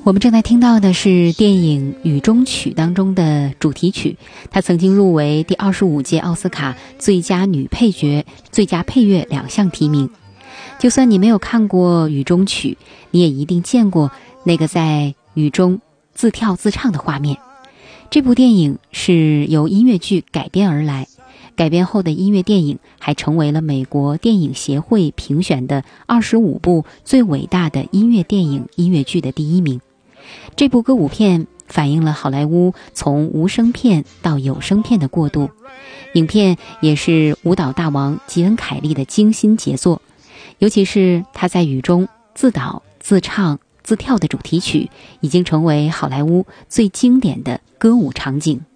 我们正在听到的是电影《雨中曲》当中的主题曲，它曾经入围第25届奥斯卡最佳女配角、最佳配乐2项提名。就算你没有看过《雨中曲》，你也一定见过那个在雨中自跳自唱的画面。这部电影是由音乐剧改编而来，改编后的音乐电影还成为了美国电影协会评选的25部最伟大的音乐电影音乐剧的第1名。这部歌舞片反映了好莱坞从无声片到有声片的过渡，影片也是舞蹈大王吉恩·凯利的精心杰作，尤其是他在雨中自导、自唱、自跳的主题曲，已经成为好莱坞最经典的歌舞场景。